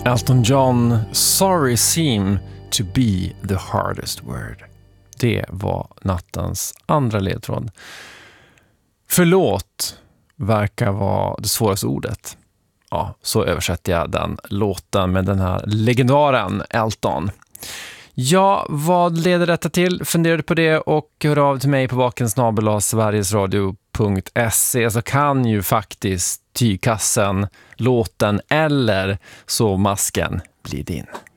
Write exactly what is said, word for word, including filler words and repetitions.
Elton John, Sorry seem to be the hardest word. Det var nattens andra ledtråd. Förlåt verkar vara det svåraste ordet. Ja, så översätter jag den låten med den här legendaren Elton. Ja, vad leder detta till? Funderar du på det och hör av till mig på vaken snabel-a sverigesradio punkt se, så kan ju faktiskt tygkassen, låten eller så masken bli din.